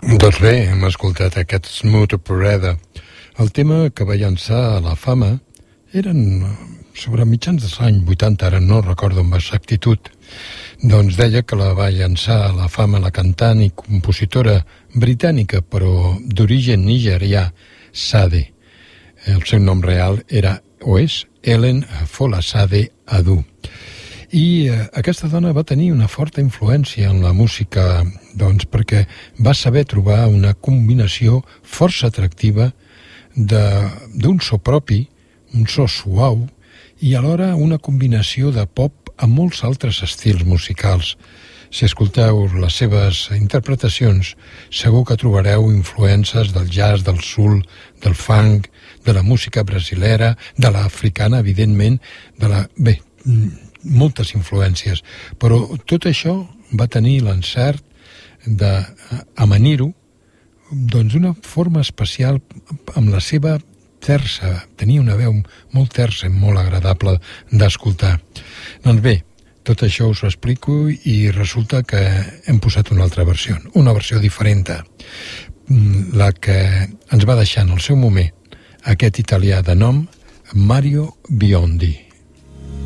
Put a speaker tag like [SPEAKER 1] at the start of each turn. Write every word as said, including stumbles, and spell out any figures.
[SPEAKER 1] Doncs bé, hem escoltat aquest Smooth Operator. El tema que va llançar a la fama eren sobre mitjans dels anys vuitanta, ara no recordo amb exactitud. Doncs deia que la va llançar a la fama la cantant i compositora britànica, però d'origen nigerià, Sade. El seu nom real era, o és, Ellen Folasade Adu. I eh, aquesta dona va tenir una forta influència en la música, doncs perquè va saber trobar una combinació força atractiva d'un so propi, un so suau, i alhora una combinació de pop amb molts altres estils musicals. Si escolteu les seves interpretacions, segur que trobareu influències del jazz, del soul, del funk, de la música brasilera, de l'africana, evidentment, de la... Bé, moltes influències, però tot això va tenir l'encert d'amanir-ho doncs d'una forma especial amb la seva terça, tenia una veu molt terça i molt agradable d'escoltar. Doncs bé, tot això us ho explico i resulta que hem posat una altra versió, una versió diferent, la que ens va deixar en el seu moment aquest italià de nom Mario Biondi.